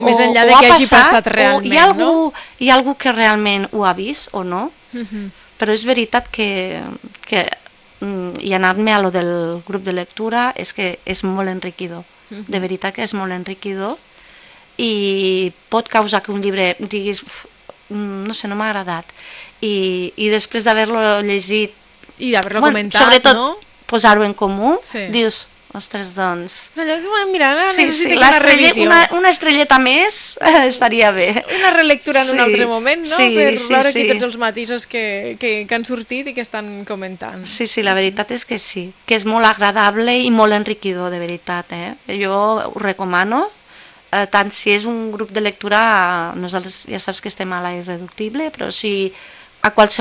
Més enllà de que hagi passat realment, no? Hi ha algú que realment ho ha vist o no, però és veritat que i anar-me a lo del grup de lectura és que és molt enriquidor, de veritat que és molt enriquidor, i pot causar que un llibre diguis no sé, no m'ha agradat, i després d'haver-lo llegit i d'haver-lo comentat, sobretot, no? posar-ho en comú, dius, ostres, doncs... Mira, necessito una revisió. Una estrelleta més estaria bé. Una relectura en un altre moment, no? Per veure aquí tots els matisos que han sortit i que estan comentant. Sí, la veritat és que sí, que és molt agradable i molt enriquidor, de veritat. Jo ho recomano, tant si és un grup de lectura, nosaltres ja saps que estem a la Irreductible, però si a qualsevol